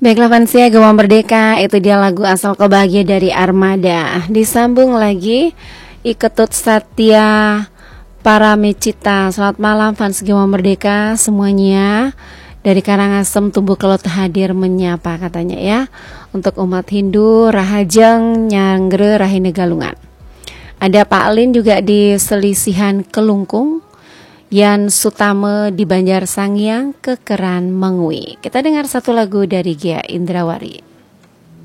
Baiklah Vansia, Gema Merdeka, itu dia lagu Asal Kau Bahagia dari Armada. Disambung lagi Iketut Satya Paramecita. Selamat malam fans Gema Merdeka semuanya. Dari Karangasem Tumbuh Kelut hadir menyapa katanya ya. Untuk umat Hindu Rahajeng Nyanggre Rahine Galungan. Ada Pak Alin juga di Selisihan Kelungkung. Yan Sutame di Banjar Sangiang Kekeran Mengui. Kita dengar satu lagu dari Gia Indrawari.